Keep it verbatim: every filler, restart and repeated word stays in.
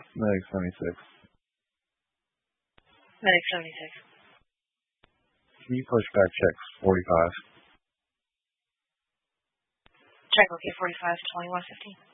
Medic seventy-six. Medic seventy-six. Can you push back check forty-five? Check located forty-five, twenty-one fifteen.